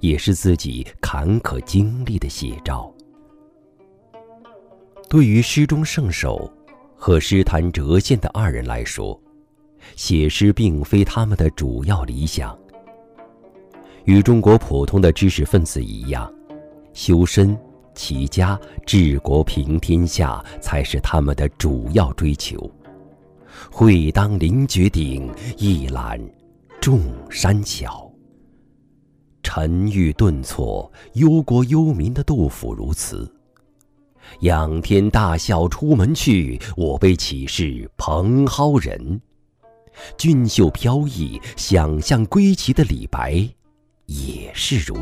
也是自己坎坷经历的写照。对于诗中圣手和诗坛谪仙的二人来说，写诗并非他们的主要理想。与中国普通的知识分子一样，修身、齐家、治国平天下才是他们的主要追求。会当凌绝顶，一览众山小。沉郁顿挫、忧国忧民的杜甫如此。仰天大笑出门去，我辈岂是蓬蒿人。俊秀飘逸、想象归期的李白也是如